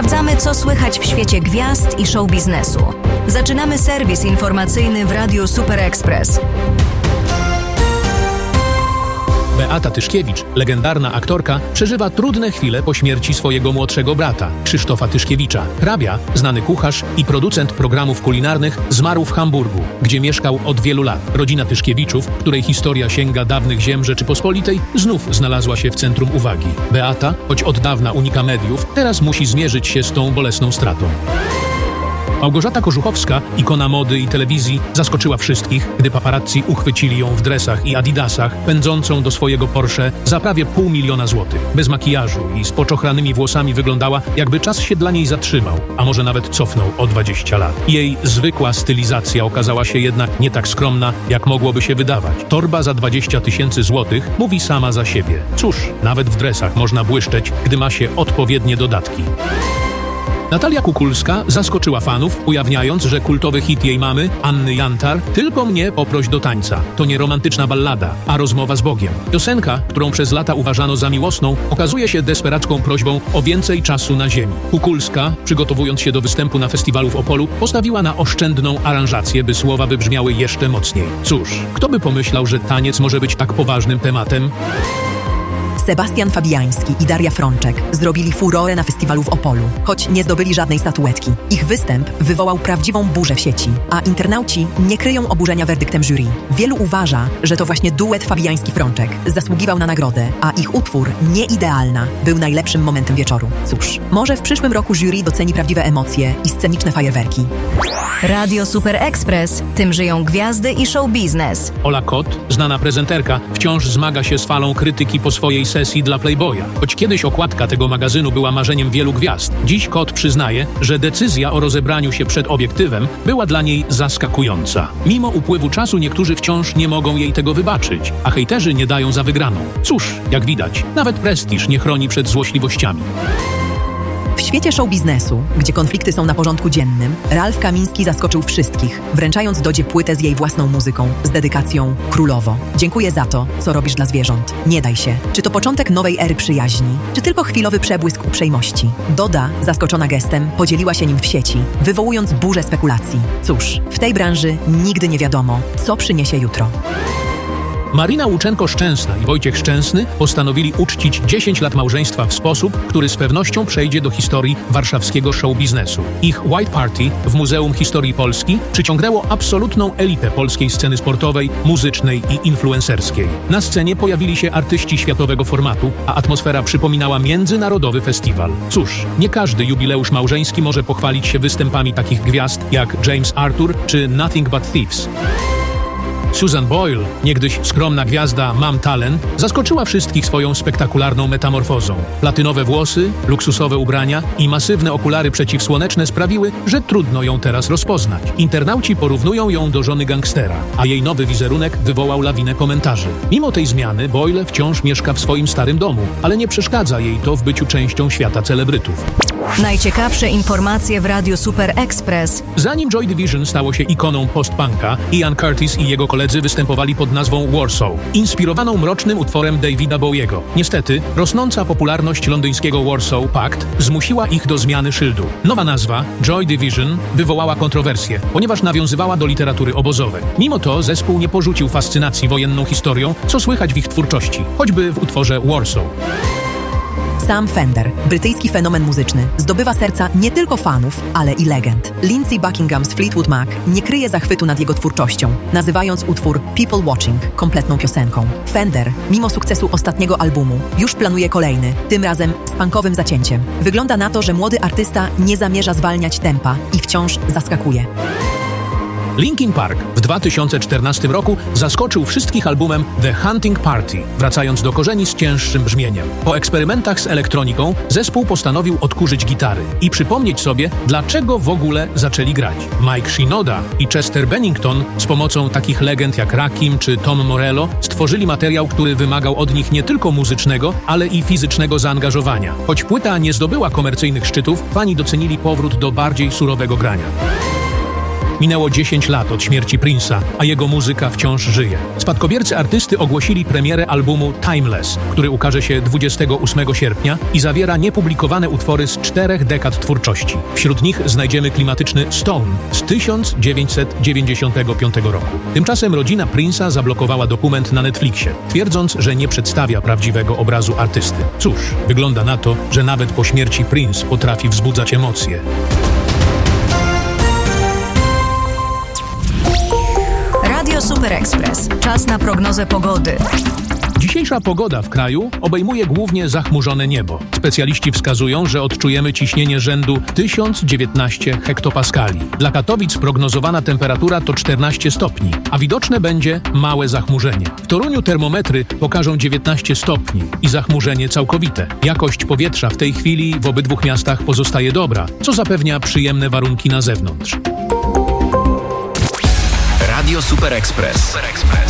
Sprawdzamy, co słychać w świecie gwiazd i show biznesu. Zaczynamy serwis informacyjny w Radiu Super Express. Beata Tyszkiewicz, legendarna aktorka, przeżywa trudne chwile po śmierci swojego młodszego brata, Krzysztofa Tyszkiewicza. Hrabia, znany kucharz i producent programów kulinarnych, zmarł w Hamburgu, gdzie mieszkał od wielu lat. Rodzina Tyszkiewiczów, której historia sięga dawnych ziem Rzeczypospolitej, znów znalazła się w centrum uwagi. Beata, choć od dawna unika mediów, teraz musi zmierzyć się z tą bolesną stratą. Małgorzata Kożuchowska, ikona mody i telewizji, zaskoczyła wszystkich, gdy paparazzi uchwycili ją w dresach i adidasach, pędzącą do swojego Porsche za prawie 500 000 złotych. Bez makijażu i z poczochranymi włosami wyglądała, jakby czas się dla niej zatrzymał, a może nawet cofnął o 20 lat. Jej zwykła stylizacja okazała się jednak nie tak skromna, jak mogłoby się wydawać. Torba za 20 000 złotych mówi sama za siebie. Cóż, nawet w dresach można błyszczeć, gdy ma się odpowiednie dodatki. Natalia Kukulska zaskoczyła fanów, ujawniając, że kultowy hit jej mamy, Anny Jantar, Tylko mnie poproś do tańca, to nie romantyczna ballada, a rozmowa z Bogiem. Piosenka, którą przez lata uważano za miłosną, okazuje się desperacką prośbą o więcej czasu na ziemi. Kukulska, przygotowując się do występu na festiwalu w Opolu, postawiła na oszczędną aranżację, by słowa wybrzmiały jeszcze mocniej. Cóż, kto by pomyślał, że taniec może być tak poważnym tematem? Sebastian Fabiański i Daria Frączek zrobili furorę na festiwalu w Opolu, choć nie zdobyli żadnej statuetki. Ich występ wywołał prawdziwą burzę w sieci, a internauci nie kryją oburzenia werdyktem jury. Wielu uważa, że to właśnie duet Fabiański-Frączek zasługiwał na nagrodę, a ich utwór Nieidealna był najlepszym momentem wieczoru. Cóż, może w przyszłym roku jury doceni prawdziwe emocje i sceniczne fajerwerki. Radio Super Express, tym żyją gwiazdy i show biznes. Ola Kot, znana prezenterka, wciąż zmaga się z falą krytyki po swojej sesji dla Playboya. Choć kiedyś okładka tego magazynu była marzeniem wielu gwiazd, dziś Kot przyznaje, że decyzja o rozebraniu się przed obiektywem była dla niej zaskakująca. Mimo upływu czasu niektórzy wciąż nie mogą jej tego wybaczyć, a hejterzy nie dają za wygraną. Cóż, jak widać, nawet prestiż nie chroni przed złośliwościami. W świecie show biznesu, gdzie konflikty są na porządku dziennym, Ralf Kamiński zaskoczył wszystkich, wręczając Dodzie płytę z jej własną muzyką, z dedykacją Królowo. Dziękuję za to, co robisz dla zwierząt. Nie daj się. Czy to początek nowej ery przyjaźni, czy tylko chwilowy przebłysk uprzejmości? Doda, zaskoczona gestem, podzieliła się nim w sieci, wywołując burzę spekulacji. Cóż, w tej branży nigdy nie wiadomo, co przyniesie jutro. Marina Łuczenko-Szczęsna i Wojciech Szczęsny postanowili uczcić 10 lat małżeństwa w sposób, który z pewnością przejdzie do historii warszawskiego show biznesu. Ich White Party w Muzeum Historii Polski przyciągnęło absolutną elitę polskiej sceny sportowej, muzycznej i influencerskiej. Na scenie pojawili się artyści światowego formatu, a atmosfera przypominała międzynarodowy festiwal. Cóż, nie każdy jubileusz małżeński może pochwalić się występami takich gwiazd jak James Arthur czy Nothing But Thieves. Susan Boyle, niegdyś skromna gwiazda Mam Talent, zaskoczyła wszystkich swoją spektakularną metamorfozą. Platynowe włosy, luksusowe ubrania i masywne okulary przeciwsłoneczne sprawiły, że trudno ją teraz rozpoznać. Internauci porównują ją do żony gangstera, a jej nowy wizerunek wywołał lawinę komentarzy. Mimo tej zmiany Boyle wciąż mieszka w swoim starym domu, ale nie przeszkadza jej to w byciu częścią świata celebrytów. Najciekawsze informacje w Radiu Super Express. Zanim Joy Division stało się ikoną post-punka, Ian Curtis i jego koledzy występowali pod nazwą Warsaw, inspirowaną mrocznym utworem Davida Bowiego. Niestety, rosnąca popularność londyńskiego Warsaw Pact zmusiła ich do zmiany szyldu. Nowa nazwa, Joy Division, wywołała kontrowersję, ponieważ nawiązywała do literatury obozowej. Mimo to zespół nie porzucił fascynacji wojenną historią, co słychać w ich twórczości, choćby w utworze Warsaw. Sam Fender, brytyjski fenomen muzyczny, zdobywa serca nie tylko fanów, ale i legend. Lindsey Buckingham z Fleetwood Mac nie kryje zachwytu nad jego twórczością, nazywając utwór People Watching kompletną piosenką. Fender, mimo sukcesu ostatniego albumu, już planuje kolejny, tym razem z punkowym zacięciem. Wygląda na to, że młody artysta nie zamierza zwalniać tempa i wciąż zaskakuje. Linkin Park w 2014 roku zaskoczył wszystkich albumem The Hunting Party, wracając do korzeni z cięższym brzmieniem. Po eksperymentach z elektroniką zespół postanowił odkurzyć gitary i przypomnieć sobie, dlaczego w ogóle zaczęli grać. Mike Shinoda i Chester Bennington z pomocą takich legend jak Rakim czy Tom Morello stworzyli materiał, który wymagał od nich nie tylko muzycznego, ale i fizycznego zaangażowania. Choć płyta nie zdobyła komercyjnych szczytów, fani docenili powrót do bardziej surowego grania. Minęło 10 lat od śmierci Prince'a, a jego muzyka wciąż żyje. Spadkobiercy artysty ogłosili premierę albumu Timeless, który ukaże się 28 sierpnia i zawiera niepublikowane utwory z 4 dekad twórczości. Wśród nich znajdziemy klimatyczny Stone z 1995 roku. Tymczasem rodzina Prince'a zablokowała dokument na Netflixie, twierdząc, że nie przedstawia prawdziwego obrazu artysty. Cóż, wygląda na to, że nawet po śmierci Prince potrafi wzbudzać emocje. Radio Super Express. Czas na prognozę pogody. Dzisiejsza pogoda w kraju obejmuje głównie zachmurzone niebo. Specjaliści wskazują, że odczujemy ciśnienie rzędu 1019 hektopaskali. Dla Katowic prognozowana temperatura to 14 stopni, a widoczne będzie małe zachmurzenie. W Toruniu termometry pokażą 19 stopni i zachmurzenie całkowite. Jakość powietrza w tej chwili w obydwu miastach pozostaje dobra, co zapewnia przyjemne warunki na zewnątrz. Radio Super Express.